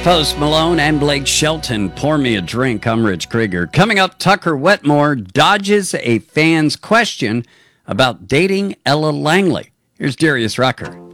Post Malone and Blake Shelton. Pour me a drink. I'm Rich Krieger. Coming up, Tucker Wetmore dodges a fan's question about dating Ella Langley. Here's Darius Rucker.